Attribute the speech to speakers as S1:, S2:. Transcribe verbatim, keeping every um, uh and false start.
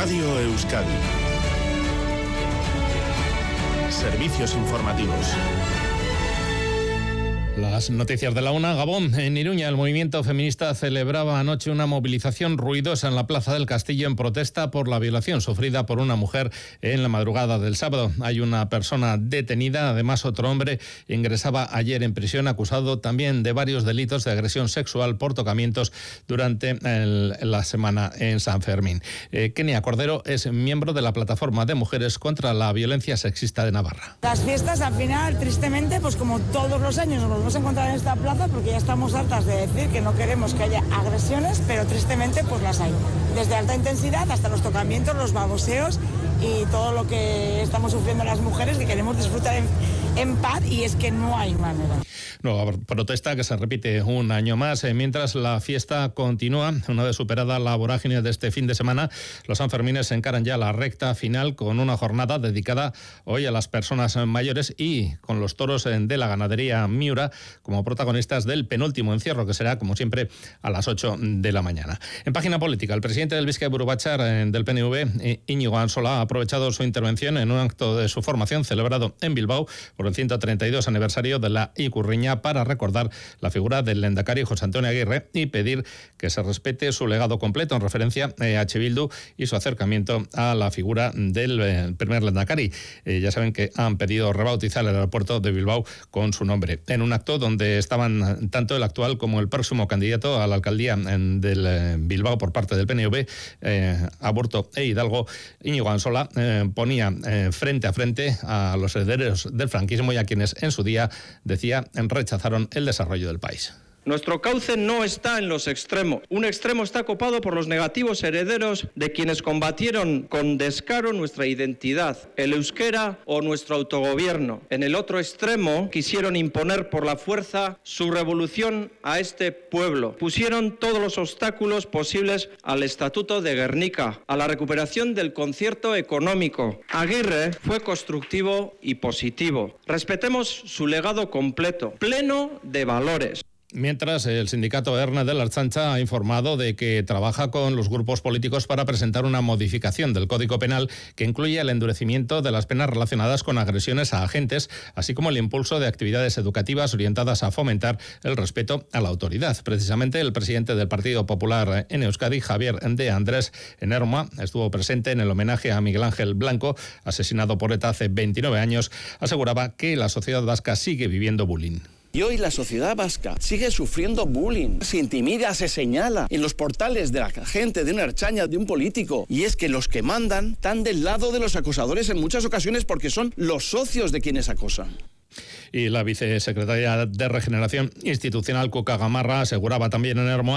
S1: Radio Euskadi. Servicios informativos.
S2: Las noticias de la una. Gabón. En Iruña, el movimiento feminista celebraba anoche una movilización ruidosa en la Plaza del Castillo en protesta por la violación sufrida por una mujer en la madrugada del sábado. Hay una persona detenida, además otro hombre ingresaba ayer en prisión acusado también de varios delitos de agresión sexual por tocamientos durante el, la semana en San Fermín. Eh, Kenia Cordero es miembro de la Plataforma de Mujeres contra la Violencia Sexista de Navarra.
S3: Las fiestas al final, tristemente, pues como todos los años nos volvemos a encontrar en esta plaza porque ya estamos hartas de decir que no queremos que haya agresiones, pero tristemente pues las hay. Desde alta intensidad hasta los tocamientos, los baboseos y todo lo que estamos sufriendo las mujeres que queremos disfrutar en, en paz, y es que no hay manera.
S2: Nueva protesta que se repite un año más. Eh, mientras la fiesta continúa, una vez superada la vorágine de este fin de semana, los sanfermines encaran ya la recta final con una jornada dedicada hoy a las personas mayores y con los toros de la ganadería Miura como protagonistas del penúltimo encierro, que será, como siempre, a las ocho de la mañana. En página política, el presidente del Bizkaia Buru Batzar del P N V, Íñigo Ansola, ha aprovechado su intervención en un acto de su formación celebrado en Bilbao por el ciento treinta y dos aniversario de la Ikurriña para recordar la figura del lehendakari José Antonio Aguirre y pedir que se respete su legado completo, en referencia a H. Bildu y su acercamiento a la figura del eh, primer lehendakari. Eh, ya saben que han pedido rebautizar el aeropuerto de Bilbao con su nombre. En un acto donde estaban tanto el actual como el próximo candidato a la alcaldía en, del eh, Bilbao por parte del P N V, eh, Aburto e Hidalgo, Íñigo Ansola eh, ponía eh, frente a frente a los herederos del franquismo y a quienes en su día, decía, rechazaron el desarrollo del país.
S4: Nuestro cauce no está en los extremos. Un extremo está copado por los negativos herederos de quienes combatieron con descaro nuestra identidad, el euskera o nuestro autogobierno. En el otro extremo quisieron imponer por la fuerza su revolución a este pueblo. Pusieron todos los obstáculos posibles al Estatuto de Gernika, a la recuperación del concierto económico. Aguirre fue constructivo y positivo. Respetemos su legado completo, pleno de valores.
S2: Mientras, el sindicato ERNE de la Ertzaintza ha informado de que trabaja con los grupos políticos para presentar una modificación del Código Penal que incluye el endurecimiento de las penas relacionadas con agresiones a agentes, así como el impulso de actividades educativas orientadas a fomentar el respeto a la autoridad. Precisamente, el presidente del Partido Popular en Euskadi, Javier de Andrés Enerma, estuvo presente en el homenaje a Miguel Ángel Blanco, asesinado por ETA hace veintinueve años. Aseguraba que la sociedad vasca sigue viviendo bullying.
S5: Y hoy la sociedad vasca sigue sufriendo bullying. Se intimida, se señala en los portales de la gente, de una ertzaina, de un político. Y es que los que mandan están del lado de los acosadores en muchas ocasiones porque son los socios de quienes acosan.
S2: Y la vicesecretaria de Regeneración Institucional, Cuca Gamarra, aseguraba también en Hermo